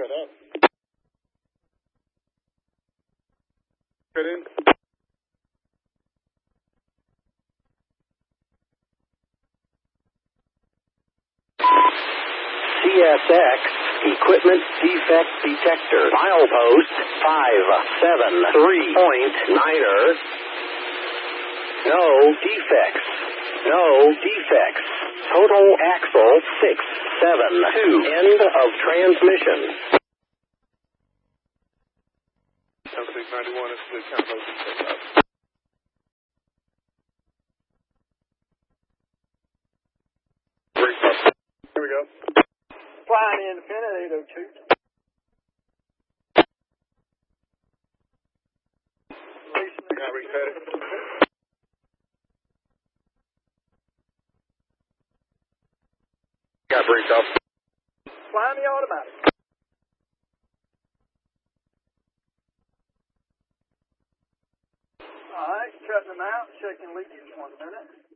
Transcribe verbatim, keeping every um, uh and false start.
cut up. Cut in. C S X Equipment Defect Detector. Milepost five seven three point niner. No defects. No defects. Total axle six seven two. End of transmission. seventy-six ninety-one is the count of the Here we go. Flying Independent eight oh two. Can I reset it? Got briefed off. Flying the automatic. All right, cutting them out, checking leakage one minute.